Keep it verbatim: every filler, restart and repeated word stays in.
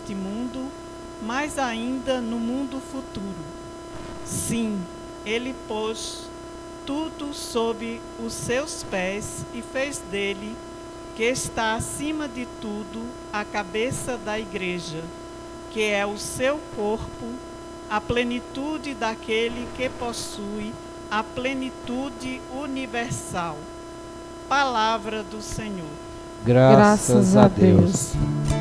neste mundo, mais ainda no mundo futuro. Sim, ele pôs tudo sob os seus pés e fez dele, que está acima de tudo, a cabeça da igreja, que é o seu corpo, a plenitude daquele que possui a plenitude universal. Palavra do Senhor. Graças a Deus.